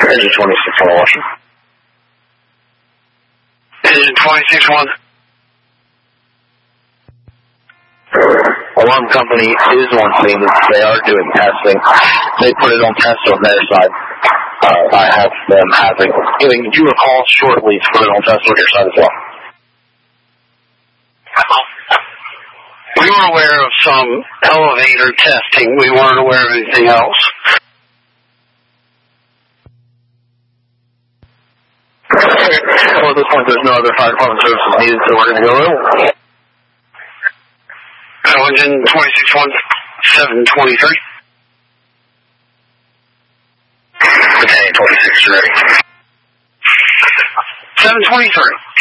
Engine 26-1 Washington. Engine 26-1. Alarm company is on scene. They are doing testing. They put it on test on their side. I have them giving you a call shortly to put it on test on your side as well. We were aware of some elevator testing. We weren't aware of anything else. Well, at this point, there's no other fire department services needed, so we're going to go in. Engine 26-1, 723. Okay, 26 ready. 723.